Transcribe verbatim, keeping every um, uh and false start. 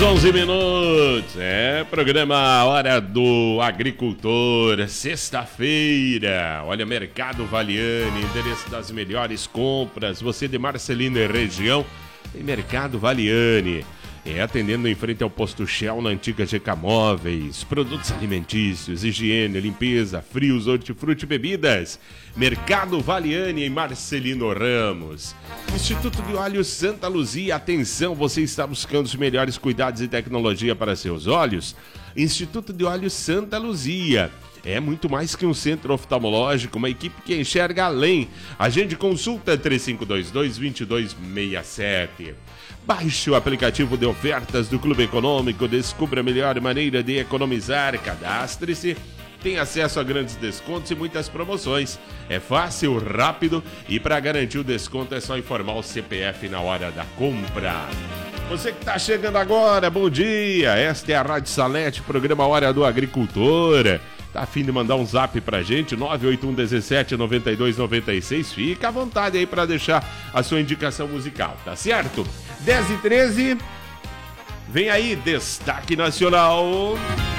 horas onze minutos. É, programa Hora do Agricultor, sexta-feira. Olha, Mercado Valiani, endereço das melhores compras. Você de Marcelino e região, tem Mercado Valiani. É, atendendo em frente ao posto Shell na antiga G K Móveis. Produtos alimentícios, higiene, limpeza, frios, hortifruti e bebidas. Mercado Valiani em Marcelino Ramos. Instituto de Olhos Santa Luzia. Atenção, você está buscando os melhores cuidados e tecnologia para seus olhos? Instituto de Olhos Santa Luzia. É muito mais que um centro oftalmológico, uma equipe que enxerga além. Agende consulta três cinco dois dois, dois dois seis sete. Baixe o aplicativo de ofertas do Clube Econômico, descubra a melhor maneira de economizar, cadastre-se, tem acesso a grandes descontos e muitas promoções. É fácil, rápido e para garantir o desconto é só informar o C P F na hora da compra. Você que está chegando agora, bom dia, esta é a Rádio Salete, programa Hora do Agricultor. Tá a fim de mandar um zap pra gente, nove oito um um sete, nove dois nove seis, fica à vontade aí pra deixar a sua indicação musical, tá certo? dez e treze, vem aí, Destaque Nacional.